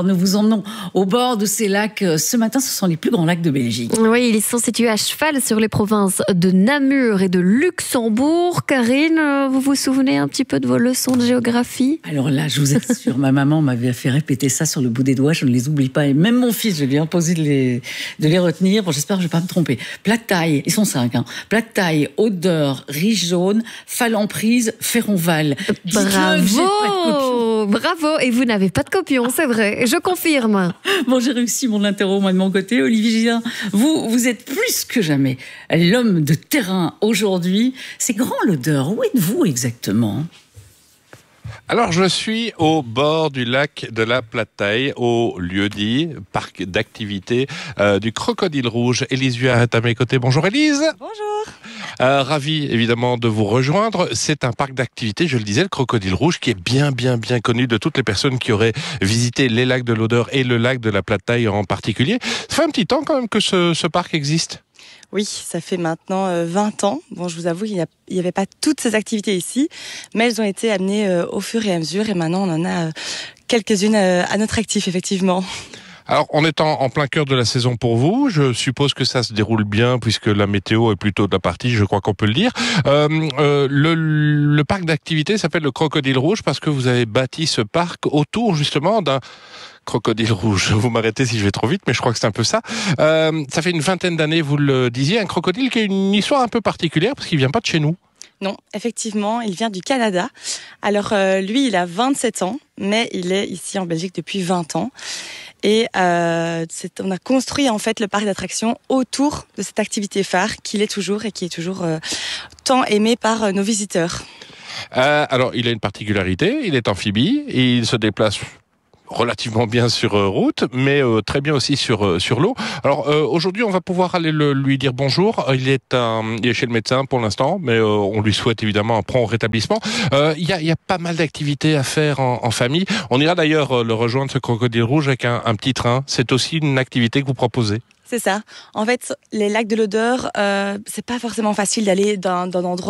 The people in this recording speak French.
Nous vous emmenons au bord de ces lacs. Ce matin, ce sont les plus grands lacs de Belgique. Oui, ils sont situés à cheval sur les provinces de Namur et de Luxembourg. Karine, vous vous souvenez un petit peu de vos leçons de géographie? Alors là, je vous assure, ma maman m'avait fait répéter ça sur le bout des doigts. Je ne les oublie pas. Et même mon fils, je lui ai imposé de les retenir. Bon, j'espère que je ne vais pas me tromper. Plat de taille, ils sont 5. Plat de taille, Odeur, Riche Jaune, Fallemprise, Ferronval. Bravo! Bravo! Et vous n'avez pas de copion, c'est vrai. Je confirme. Bon, j'ai réussi mon interro, moi, de mon côté. Olivier Gillin, vous êtes plus que jamais l'homme de terrain aujourd'hui. C'est grand, l'Odeur. Où êtes-vous exactement ? Alors, je suis au bord du lac de la Plataille, au lieu-dit parc d'activité du Crocodile Rouge. Élise Vuillard est à mes côtés. Bonjour Élise. Bonjour. Ravi évidemment de vous rejoindre. C'est un parc d'activité, je le disais, le Crocodile Rouge, qui est bien connu de toutes les personnes qui auraient visité les lacs de l'Odeur et le lac de la Plataille en particulier. Ça fait un petit temps quand même que ce parc existe. Oui, ça fait maintenant 20 ans. Bon, je vous avoue, il n'y avait pas toutes ces activités ici, mais elles ont été amenées au fur et à mesure, et maintenant on en a quelques-unes à notre actif, effectivement. Alors, on est en plein cœur de la saison pour vous. Je suppose que ça se déroule bien puisque la météo est plutôt de la partie, je crois qu'on peut le dire. Le parc d'activité s'appelle le Crocodile Rouge parce que vous avez bâti ce parc autour justement d'un crocodile rouge. Vous m'arrêtez si je vais trop vite, mais je crois que c'est un peu ça. Ça fait une vingtaine d'années, vous le disiez, un crocodile qui a une histoire un peu particulière parce qu'il vient pas de chez nous. Non, effectivement, il vient du Canada. Alors lui, il a 27 ans, mais il est ici en Belgique depuis 20 ans. Et on a construit en fait le parc d'attractions autour de cette activité phare qu'il est toujours et qui est toujours tant aimé par nos visiteurs. Alors, il a une particularité, il est amphibie, et il se déplace relativement bien sur route, mais très bien aussi sur l'eau. Alors aujourd'hui, on va pouvoir aller lui dire bonjour. Il est chez le médecin pour l'instant, mais on lui souhaite évidemment un prompt rétablissement. Il y a pas mal d'activités à faire en famille. On ira d'ailleurs le rejoindre, ce Crocodile Rouge, avec un petit train. C'est aussi une activité que vous proposez. C'est ça. En fait, les lacs de l'Odeur, c'est pas forcément facile d'aller d'un endroit